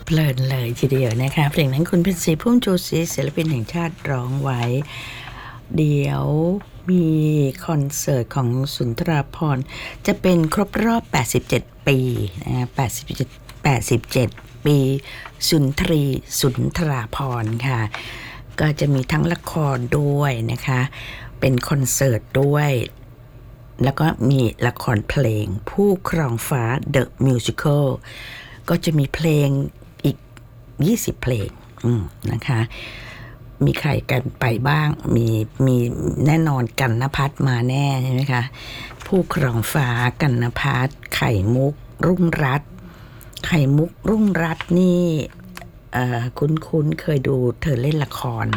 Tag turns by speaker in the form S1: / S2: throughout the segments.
S1: เพลินเลยทีเดียวนะคะเพลงนั้นคุณเพ็ญศรีพุ่มชูศรีศิลปินแห่งชาติร้องไว้เดี๋ยวมีคอนเสิร์ตของสุนทราภรณ์จะเป็นครบรอบ87ปีนะ87ปีสุนทราภรณ์ค่ะก็จะมีทั้งละครด้วยนะคะเป็นคอนเสิร์ตด้วยแล้วก็มีละครเพลงผู้ครองฟ้า The Musical ก็จะมีเพลงอีก20เพลงนะคะมีใครกันไปบ้างมีแน่นอนกันณภัทรมาแน่ใช่ไหมคะผู้ครองฟ้ากันณภัทรไข่มุกรุ่งรัตน์ไข่มุกรุ่งรัตน์นี่คุ้นเคยดูเธอเล่นละคร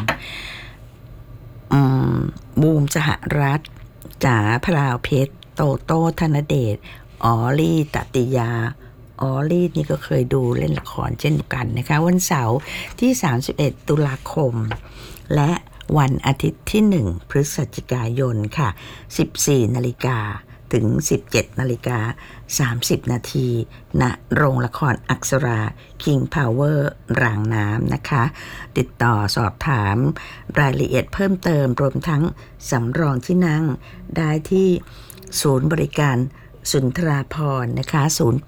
S1: บูมสหรัฐจ๋าพราวเพชรโตโต้ธนเดชออลี่ตติยาออลี่นี่ก็เคยดูเล่นละครเช่นกันนะคะวันเสาร์ที่31ตุลาคมและวันอาทิตย์ที่1พฤศจิกายนค่ะ 14:00 นถึง 17:30 นณโรงละครอักษรา King Power รางน้ำนะคะติดต่อสอบถามรายละเอียดเพิ่มเติมรวมทั้งสำรองที่นั่งได้ที่ศูนย์บริการสุนทราภรณ์นะคะ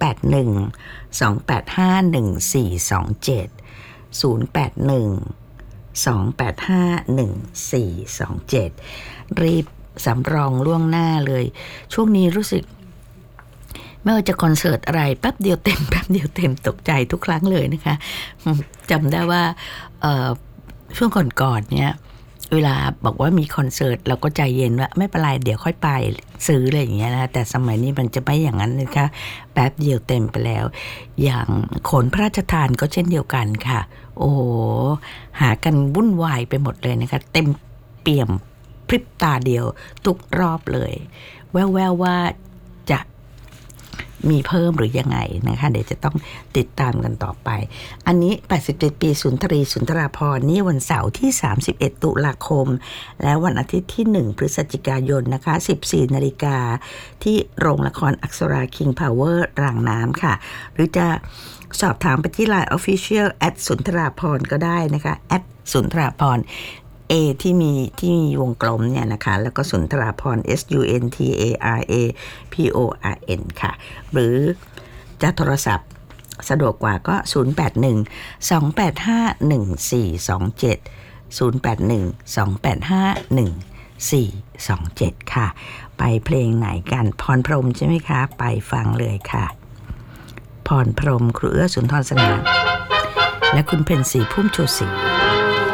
S1: 081-285-1427 รีบสำรองล่วงหน้าเลยช่วงนี้รู้สึกไม่ว่าจะคอนเสิร์ตอะไรแป๊บเดียวเต็มตกใจทุกครั้งเลยนะคะจำได้ว่าช่วงก่อนเนี่ยเวลาบอกว่ามีคอนเสิร์ตเราก็ใจเย็นว่าไม่เป็นไรเดี๋ยวค่อยไปซื้ออะไรอย่างเงี้ยนะแต่สมัยนี้มันจะไม่อย่างนั้นนะคะแป๊บเดียวเต็มไปแล้วอย่างโขนพระราชทานก็เช่นเดียวกันค่ะโอ้โหหากันวุ่นวายไปหมดเลยนะคะเต็มเปี่ยมพริบตาเดียวทุกรอบเลยแววว่าจะมีเพิ่มหรือยังไงนะคะเดี๋ยวจะต้องติดตามกันต่อไปอันนี้87ปีสุนทราภรณ์นี่วันเสาร์ที่31ตุลาคมและวันอาทิตย์ที่1พฤศจิกายนนะคะ 14:00 นที่โรงละครอักษรา King Power รางน้ำค่ะหรือจะสอบถามไปที่ LINE Official @ สุนทราภรณ์ก็ได้นะคะ สุนทราภรณ์A ที่มีวงกลมเนี่ยนะคะแล้วก็สุนทราภรณ์ SUNTARAPORN ค่ะหรือจะโทรศัพท์สะดวกกว่าก็081-285-1427 ค่ะไปเพลงไหนกันพรพรหมใช่ไหมคะไปฟังเลยค่ะพรพรหมครูเอื้อสุนทรสนานและคุณเพ็ญศรีพุ่มชูศรี